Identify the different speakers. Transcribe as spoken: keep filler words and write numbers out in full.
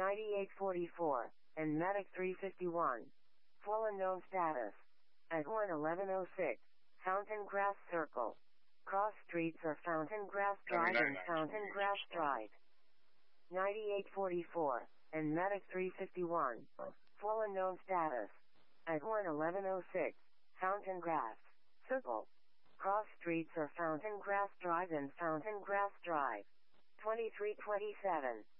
Speaker 1: ninety-eight forty-four, and Medic three fifty-one. Full unknown status. At one eleven oh six, Fountain Grass Circle. Cross streets are Fountain Grass Drive and Fountain Grass Drive. ninety-eight forty-four, and Medic three fifty-one. Full unknown status. At one eleven oh six, Fountain Grass Circle. Cross streets are Fountain Grass Drive and Fountain Grass Drive. twenty-three twenty-seven.